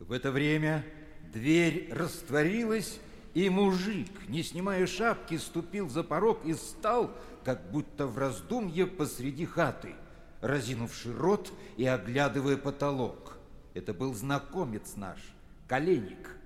В это время дверь растворилась, и мужик, не снимая шапки, ступил за порог и стал, как будто в раздумье, посреди хаты, разинувший рот и оглядывая потолок. Это был знакомец наш, Коленник.